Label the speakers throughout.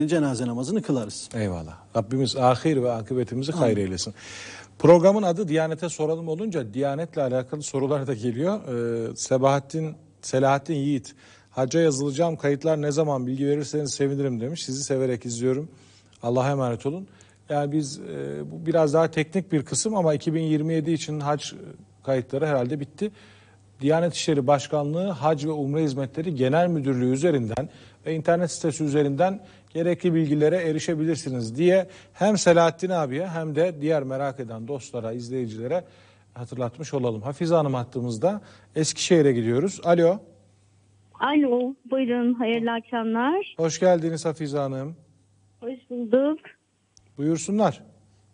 Speaker 1: cenaze namazını kılarız.
Speaker 2: Eyvallah. Rabbimiz ahir ve akıbetimizi hayır eylesin. Programın adı Diyanet'e soralım olunca Diyanet'le alakalı sorular da geliyor. Selahattin Yiğit, hacca yazılacağım, kayıtlar ne zaman, bilgi verirseniz sevinirim demiş. Sizi severek izliyorum. Allah'a emanet olun. Yani biz bu biraz daha teknik bir kısım ama 2027 için hac kayıtları herhalde bitti. Diyanet İşleri Başkanlığı Hac ve Umre Hizmetleri Genel Müdürlüğü üzerinden ve internet sitesi üzerinden gerekli bilgilere erişebilirsiniz diye hem Selahattin abiye hem de diğer merak eden dostlara, izleyicilere hatırlatmış olalım. Hafize Hanım hattımızda, Eskişehir'e gidiyoruz. Alo.
Speaker 3: Alo, buyurun, hayırlı akşamlar.
Speaker 2: Hoş geldiniz Hafize Hanım.
Speaker 3: Hoş bulduk.
Speaker 2: Buyursunlar.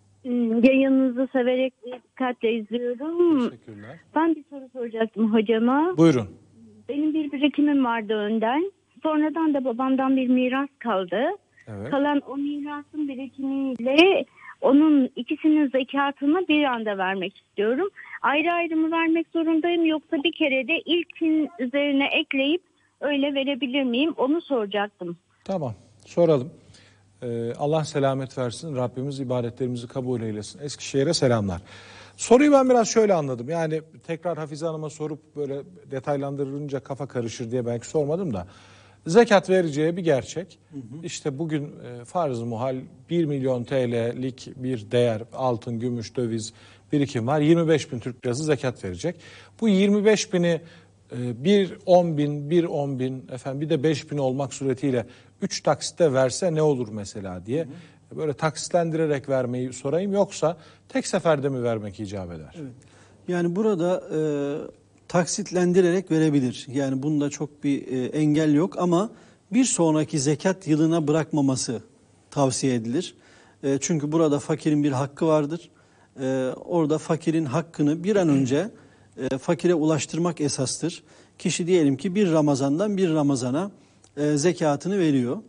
Speaker 3: Yayınınızı severek dikkatle izliyorum.
Speaker 2: Teşekkürler.
Speaker 3: Ben bir soru soracaktım hocama.
Speaker 2: Buyurun.
Speaker 3: Benim bir birikimim vardı önden. Sonradan da babamdan bir miras kaldı.
Speaker 2: Evet.
Speaker 3: Kalan o mirasın birikimiyle onun ikisinin zekatını bir anda vermek istiyorum. Ayrı ayrı mı vermek zorundayım yoksa bir kere de ilkin üzerine ekleyip öyle verebilir miyim? Onu soracaktım.
Speaker 2: Tamam, soralım. Allah selamet versin. Rabbimiz ibadetlerimizi kabul eylesin. Eskişehir'e selamlar. Soruyu ben biraz şöyle anladım. Yani tekrar Hafize Hanım'a sorup böyle detaylandırılınca kafa karışır diye belki sormadım da. Zekat vereceği bir gerçek. İşte bugün farz-ı muhal 1 milyon TL'lik bir değer, altın, gümüş, döviz birikim var. 25 bin Türk lirası zekat verecek. Bu 25 bini bir 10 bin, bir 10 bin, efendim bir de 5 bin olmak suretiyle 3 taksitte verse ne olur mesela diye böyle taksitlendirerek vermeyi sorayım, yoksa tek seferde mi vermek icap eder?
Speaker 1: Evet. Yani burada taksitlendirerek verebilir. Yani bunda çok bir engel yok ama bir sonraki zekat yılına bırakmaması tavsiye edilir. Çünkü burada fakirin bir hakkı vardır. Orada fakirin hakkını bir an önce fakire ulaştırmak esastır. Kişi diyelim ki bir Ramazan'dan bir Ramazan'a zekatını veriyor.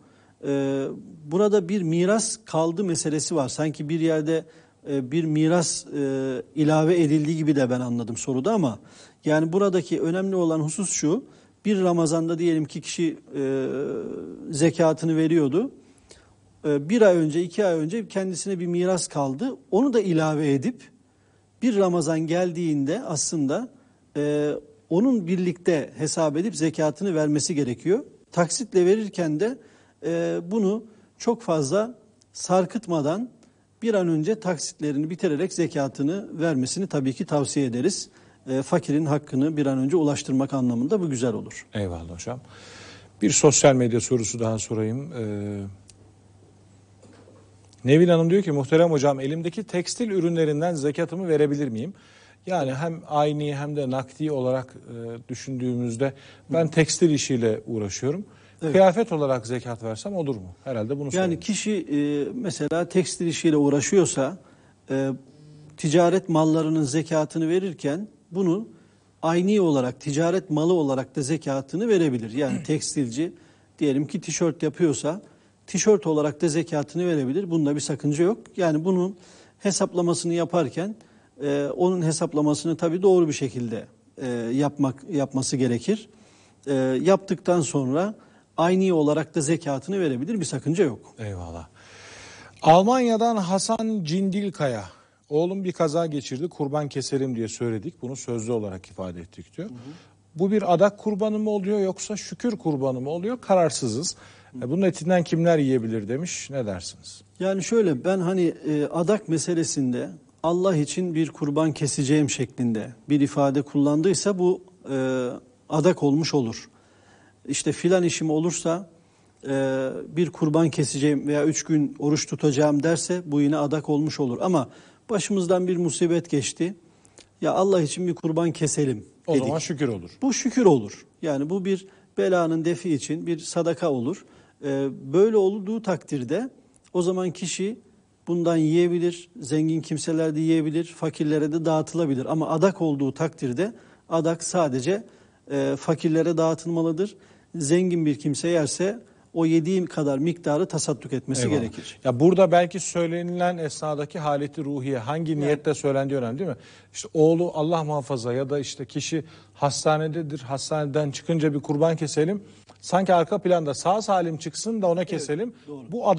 Speaker 1: Burada bir miras kaldı meselesi var. Sanki bir yerde bir miras ilave edildiği gibi de ben anladım soruda ama yani buradaki önemli olan husus şu: bir Ramazan'da diyelim ki kişi zekatını veriyordu. Bir ay önce, 2 ay önce kendisine bir miras kaldı. Onu da ilave edip bir Ramazan geldiğinde aslında onun birlikte hesap edip zekatını vermesi gerekiyor. Taksitle verirken de bunu çok fazla sarkıtmadan bir an önce taksitlerini bitirerek zekatını vermesini tabii ki tavsiye ederiz. Fakirin hakkını bir an önce ulaştırmak anlamında bu güzel olur.
Speaker 2: Eyvallah hocam. Bir sosyal medya sorusu daha sorayım. Nevin Hanım diyor ki, muhterem hocam, elimdeki tekstil ürünlerinden zekatımı verebilir miyim? Yani hem ayni hem de nakdi olarak düşündüğümüzde ben tekstil işiyle uğraşıyorum. Evet. Kıyafet olarak zekat versem olur mu? Herhalde bunu sorayım.
Speaker 1: Yani kişi mesela tekstil işiyle uğraşıyorsa ticaret mallarının zekatını verirken bunu ayni olarak, ticaret malı olarak da zekatını verebilir. Yani tekstilci diyelim ki tişört yapıyorsa tişört olarak da zekatını verebilir. Bunda bir sakınca yok. Yani bunun hesaplamasını yaparken onun hesaplamasını tabii doğru bir şekilde yapması gerekir. Yaptıktan sonra ayni olarak da zekatını verebilir. Bir sakınca yok.
Speaker 2: Eyvallah. Almanya'dan Hasan Cindilkaya. Oğlum bir kaza geçirdi, kurban keserim diye söyledik. Bunu sözlü olarak ifade ettik diyor. Bu bir adak kurbanı mı oluyor yoksa şükür kurbanı mı oluyor? Kararsızız. Bunun etinden kimler yiyebilir demiş. Ne dersiniz?
Speaker 1: Yani şöyle, ben hani adak meselesinde Allah için bir kurban keseceğim şeklinde bir ifade kullandıysa bu adak olmuş olur. İşte filan işim olursa bir kurban keseceğim veya 3 gün oruç tutacağım derse bu yine adak olmuş olur. Ama başımızdan bir musibet geçti. Ya Allah için bir kurban keselim dedik.
Speaker 2: O zaman şükür olur.
Speaker 1: Bu şükür olur. Yani bu bir belanın defi için bir sadaka olur. Böyle olduğu takdirde o zaman kişi bundan yiyebilir, zengin kimseler de yiyebilir, fakirlere de dağıtılabilir. Ama adak olduğu takdirde adak sadece fakirlere dağıtılmalıdır. Zengin bir kimse yerse o yediği kadar miktarı tasadduk etmesi gerekir.
Speaker 2: Ya burada belki söylenilen esnadaki haleti ruhiye, hangi niyetle söylendiği önemli değil mi? İşte oğlu Allah muhafaza ya da işte kişi hastanededir, hastaneden çıkınca bir kurban keselim. Sanki arka planda sağ salim çıksın da ona keselim.
Speaker 1: doğru.
Speaker 2: Bu